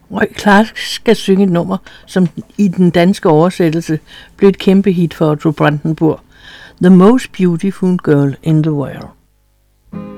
Roy Clark skal synge et nummer, som i den danske oversættelse blev et kæmpe hit for Otto Brandenburg. The most beautiful girl in the world.